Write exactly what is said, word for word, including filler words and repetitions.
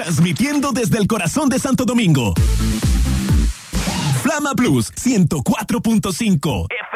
Transmitiendo desde el corazón de Santo Domingo. Flama Plus ciento cuatro punto cinco